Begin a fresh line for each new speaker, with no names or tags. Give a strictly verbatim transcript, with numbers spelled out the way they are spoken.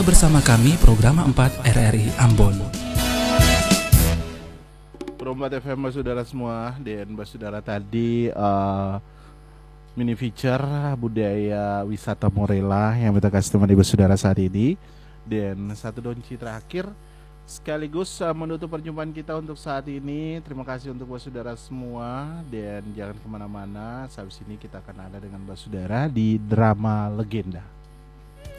bersama kami program empat R R I Ambon.
Perombat F M saudara semua, dan saudara tadi uh, mini feature budaya wisata Morella yang kita kasih teman ibu saudara saat ini. Dan satu donci terakhir sekaligus uh, menutup perjumpaan kita untuk saat ini. Terima kasih untuk saudara semua, dan jangan kemana-mana. Habis ini kita akan ada dengan saudara di Drama Legenda.